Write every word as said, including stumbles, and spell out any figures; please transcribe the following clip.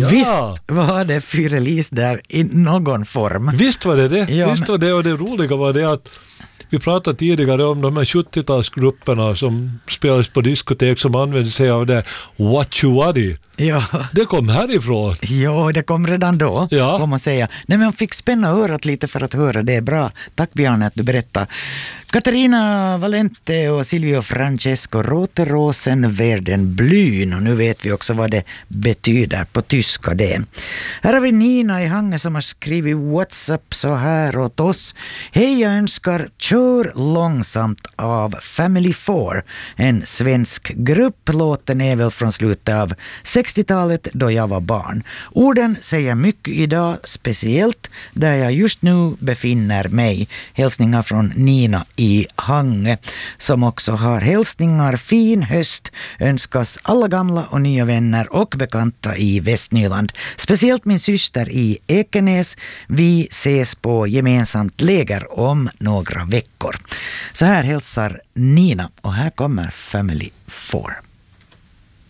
Ja. Visst var det fyrrelease där i någon form. Visst var det det. Ja, Visst var det, och det roliga var det att vi pratade tidigare om de här sjuttiotalsgrupperna som spelades på diskotek som använde sig av det What You Waddy. Ja. Det kom härifrån. Ja, det kom redan då, Ja. får man säga. Nej, men man fick spänna örat lite för att höra. Det är bra. Tack Bjarne att du berättar. Katarina Valente och Silvio Francesco Roterosen Werden Blyn. Och nu vet vi också vad det betyder på tyska det. Här har vi Nina i Hange som har skrivit WhatsApp så här åt oss. Hej, jag önskar Kör långsamt av Family Four. En svensk grupp. Låten är väl från slutet av sextiotalet då jag var barn. Orden säger mycket idag, speciellt där jag just nu befinner mig. Hälsningar från Nina i Hange, som också har hälsningar. Fin höst önskas alla gamla och nya vänner och bekanta i Västnyland. Speciellt min syster i Ekenäs. Vi ses på gemensamt läger om några veckor. Så här hälsar Nina och här kommer Family Four.